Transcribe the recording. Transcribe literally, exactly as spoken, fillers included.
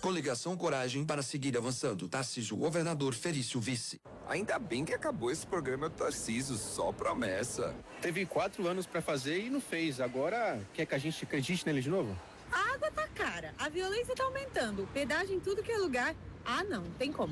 Coligação Coragem para seguir avançando. Tarcísio Governador, Felício Vice. Ainda bem que acabou esse programa do Tarcísio, só promessa. Teve quatro anos pra fazer e não fez. Agora quer que a gente acredite nele de novo? A água tá cara, a violência tá aumentando, pedágio em tudo que é lugar. Ah, não, tem como.